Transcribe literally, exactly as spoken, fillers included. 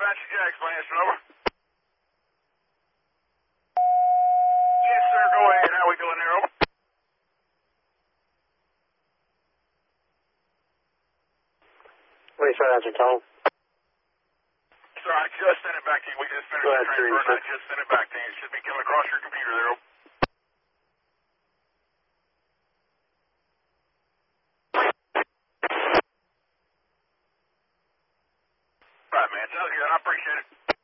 Apache Jack's Lansing, over. Yes, sir, go ahead. How we doing there, over? What do you say, Agent Tom? Sir, I just sent it back to you. We just finished Go the ahead, transfer, and I sir. just sent it back to you. It should be coming across your computer there, over. Right, man. Sounds good. I appreciate it.